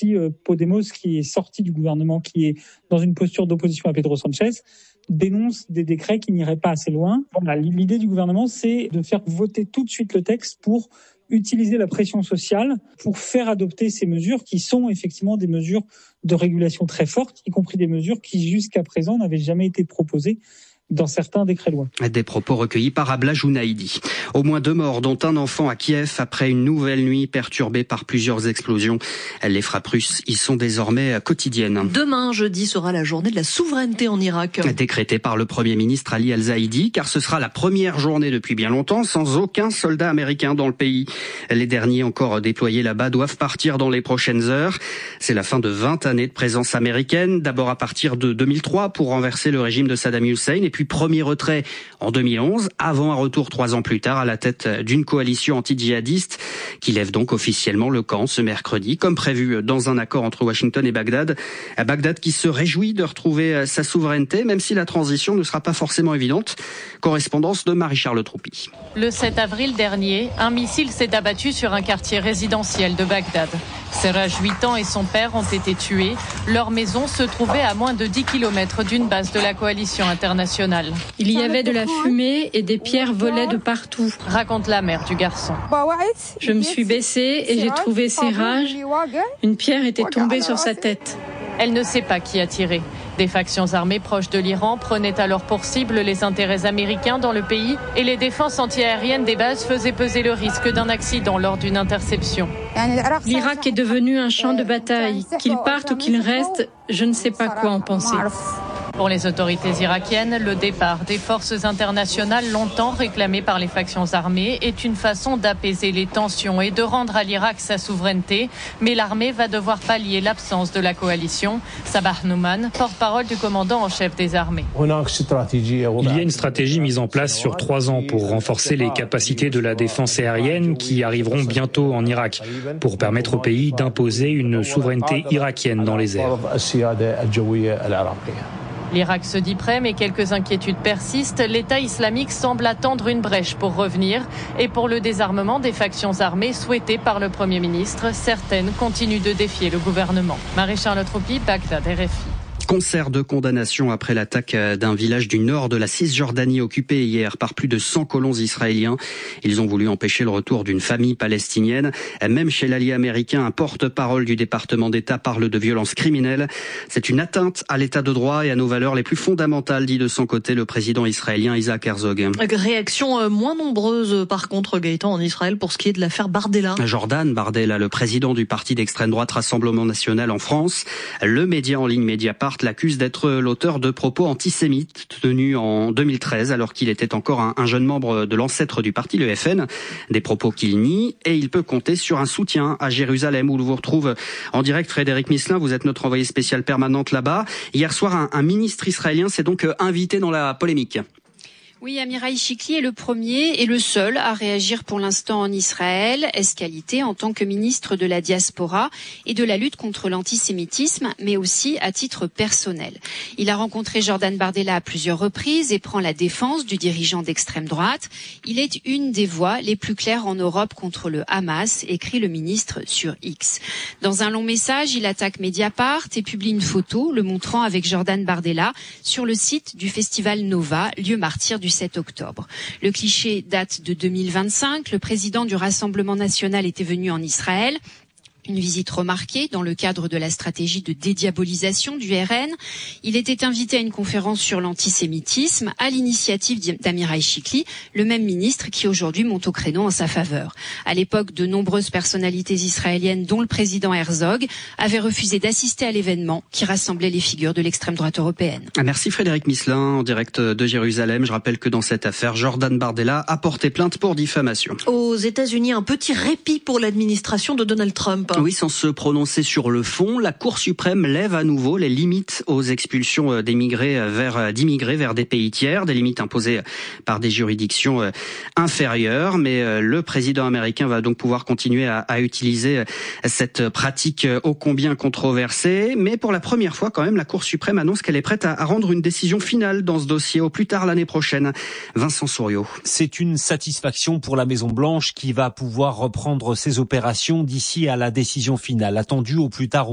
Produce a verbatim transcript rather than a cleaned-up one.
aussi euh, Podemos, qui est sorti du gouvernement, qui est dans une posture d'opposition à Pedro Sanchez, dénonce des décrets qui n'iraient pas assez loin. Voilà, l'idée du gouvernement, c'est de faire voter tout de suite le texte pour utiliser la pression sociale pour faire adopter ces mesures qui sont effectivement des mesures de régulation très fortes, y compris des mesures qui jusqu'à présent n'avaient jamais été proposées dans certains décrets-lois. Des propos recueillis par Abla Jounaïdi. Au moins deux morts, dont un enfant à Kiev, après une nouvelle nuit perturbée par plusieurs explosions. Les frappes russes y sont désormais quotidiennes. Demain, jeudi, sera la journée de la souveraineté en Irak. Décrétée par le Premier ministre Ali Al-Zaidi, car ce sera la première journée depuis bien longtemps sans aucun soldat américain dans le pays. Les derniers encore déployés là-bas doivent partir dans les prochaines heures. C'est la fin de vingt années de présence américaine, d'abord à partir de deux mille trois pour renverser le régime de Saddam Hussein, et puis premier retrait en deux mille onze, avant un retour trois ans plus tard à la tête d'une coalition anti-djihadiste qui lève donc officiellement le camp ce mercredi, comme prévu dans un accord entre Washington et Bagdad. Bagdad qui se réjouit de retrouver sa souveraineté, même si la transition ne sera pas forcément évidente. Correspondance de Marie-Charles Troupy. Le sept avril dernier, un missile s'est abattu sur un quartier résidentiel de Bagdad. Seraj, huit ans, et son père ont été tués. Leur maison se trouvait à moins de dix kilomètres d'une base de la coalition internationale. Il y avait de la fumée et des pierres volaient de partout. Raconte la mère du garçon. Je me suis baissée et j'ai trouvé Seraj. Une pierre était tombée sur sa tête. Elle ne sait pas qui a tiré. Des factions armées proches de l'Iran prenaient alors pour cible les intérêts américains dans le pays et les défenses antiaériennes des bases faisaient peser le risque d'un accident lors d'une interception. L'Irak est devenu un champ de bataille. Qu'il parte ou qu'il reste, je ne sais pas quoi en penser. Pour les autorités irakiennes, le départ des forces internationales longtemps réclamées par les factions armées est une façon d'apaiser les tensions et de rendre à l'Irak sa souveraineté. Mais l'armée va devoir pallier l'absence de la coalition. Sabah Nouman, porte-parole du commandant en chef des armées. Il y a une stratégie mise en place sur trois ans pour renforcer les capacités de la défense aérienne qui arriveront bientôt en Irak, pour permettre au pays d'imposer une souveraineté irakienne dans les airs. L'Irak se dit prêt, mais quelques inquiétudes persistent. L'État islamique semble attendre une brèche pour revenir. Et pour le désarmement des factions armées souhaitées par le Premier ministre, certaines continuent de défier le gouvernement. Marie-Charles Troupy, Bagdad, R F I. Concert de condamnation après l'attaque d'un village du nord de la Cisjordanie occupé hier par plus de cent colons israéliens. Ils ont voulu empêcher le retour d'une famille palestinienne. Même chez l'allié américain, un porte-parole du département d'État parle de violence criminelle. C'est une atteinte à l'état de droit et à nos valeurs les plus fondamentales, dit de son côté le président israélien Isaac Herzog. Réaction moins nombreuse par contre, Gaëtan, en Israël pour ce qui est de l'affaire Bardella. Jordan Bardella, le président du parti d'extrême droite Rassemblement National en France. Le média en ligne Mediapart l'accuse d'être l'auteur de propos antisémites tenus en deux mille treize alors qu'il était encore un, un jeune membre de l'ancêtre du parti, le F N. Des propos qu'il nie et il peut compter sur un soutien à Jérusalem où l'on vous retrouve en direct. Frédéric Misselin, vous êtes notre envoyé spécial permanente là-bas. Hier soir, un, un ministre israélien s'est donc invité dans la polémique. Oui, Amirai Chikli est le premier et le seul à réagir pour l'instant en Israël, escalité en tant que ministre de la diaspora et de la lutte contre l'antisémitisme, mais aussi à titre personnel. Il a rencontré Jordan Bardella à plusieurs reprises et prend la défense du dirigeant d'extrême droite. Il est une des voix les plus claires en Europe contre le Hamas, écrit le ministre sur X. Dans un long message, il attaque Mediapart et publie une photo le montrant avec Jordan Bardella sur le site du festival Nova, lieu martyr du sept octobre. Le cliché date de deux mille vingt-cinq. Le président du Rassemblement national était venu en Israël. Une visite remarquée dans le cadre de la stratégie de dédiabolisation du R N. Il était invité à une conférence sur l'antisémitisme à l'initiative d'Amirai Chikli, le même ministre qui aujourd'hui monte au créneau en sa faveur. À l'époque, de nombreuses personnalités israéliennes, dont le président Herzog, avaient refusé d'assister à l'événement qui rassemblait les figures de l'extrême droite européenne. Merci Frédéric Misselin, en direct de Jérusalem. Je rappelle que dans cette affaire, Jordan Bardella a porté plainte pour diffamation. Aux États-Unis, un petit répit pour l'administration de Donald Trump. Oui, sans se prononcer sur le fond, la Cour suprême lève à nouveau les limites aux expulsions d'émigrés vers, d'immigrés vers des pays tiers, des limites imposées par des juridictions inférieures. Mais le président américain va donc pouvoir continuer à, à utiliser cette pratique ô combien controversée. Mais pour la première fois, quand même, la Cour suprême annonce qu'elle est prête à, à rendre une décision finale dans ce dossier au plus tard l'année prochaine. Vincent Souriau. C'est une satisfaction pour la Maison-Blanche qui va pouvoir reprendre ses opérations d'ici à la décision finale, attendue au plus tard